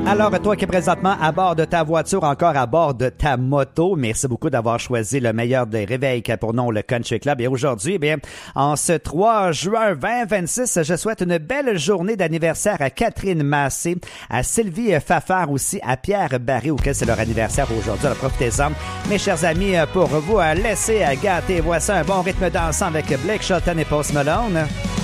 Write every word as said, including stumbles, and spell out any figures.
Alors, toi qui es présentement à bord de ta voiture, encore à bord de ta moto, merci beaucoup d'avoir choisi le meilleur des réveils pour nous, le Country Club. Et aujourd'hui, eh bien, en ce trois juin vingt vingt-six, je souhaite une belle journée d'anniversaire à Catherine Massé, à Sylvie Fafard aussi, à Pierre Barry, auquel c'est leur anniversaire aujourd'hui. Alors, profitez-en, mes chers amis, pour vous laisser gâter. Voici un bon rythme dansant avec Blake Shelton et Post Malone.